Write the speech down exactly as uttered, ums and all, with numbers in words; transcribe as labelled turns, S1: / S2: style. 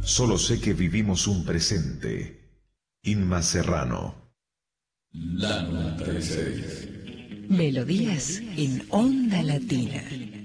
S1: Solo sé que vivimos un presente. Inma Serrano.
S2: La noventa y seis.
S3: Melodías en Onda Latina.